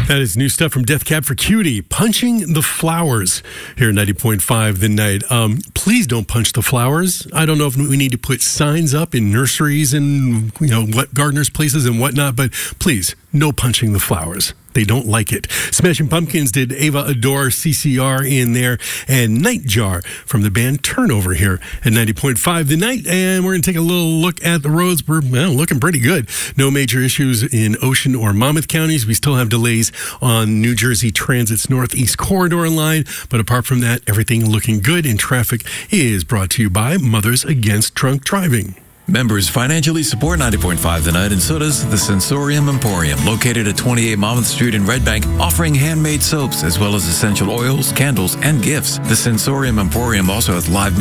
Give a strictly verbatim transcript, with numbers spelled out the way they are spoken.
That is new stuff from Death Cab for Cutie, Punching the Flowers, here at ninety point five The Night. Um, please don't punch the flowers. I don't know if we need to put signs up in nurseries and, you know, what gardeners' places and whatnot, but please, no punching the flowers. They don't like it. Smashing Pumpkins did Ava Adore C C R in there, and Nightjar from the band Turnover here at ninety point five The Night. And we're going to take a little look at the roads. We're well, looking pretty good. No major issues in Ocean or Monmouth counties. We still have delays on New Jersey Transit's Northeast Corridor line. But apart from that, everything looking good. And traffic is brought to you by Mothers Against Drunk Driving. Members financially support ninety point five The Night, and so does the Sensorium Emporium, located at twenty-eight Monmouth Street in Red Bank, offering handmade soaps as well as essential oils, candles, and gifts. The Sensorium Emporium also has live